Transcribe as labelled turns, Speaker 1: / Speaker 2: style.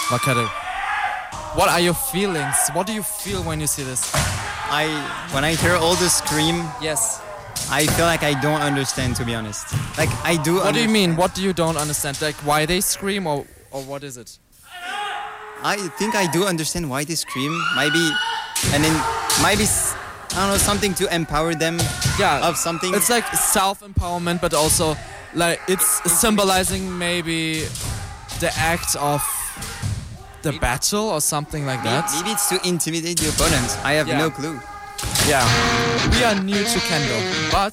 Speaker 1: Wakaru. What are your feelings? What do you feel when you see this?
Speaker 2: When I hear all the scream,
Speaker 1: Yes.
Speaker 2: I feel like I don't understand, to be honest. Like, I do.
Speaker 1: What do you mean? What do you don't understand? Like why they scream or what is it?
Speaker 2: I think I do understand why they scream. Maybe, and then maybe I don't know, something to empower them.
Speaker 1: Yeah.
Speaker 2: Of something.
Speaker 1: It's like self-empowerment, but also like it's symbolizing maybe the act of the battle or something like that.
Speaker 2: Maybe it's to intimidate the opponent. I have no clue.
Speaker 1: Yeah. We are new to Kendo, but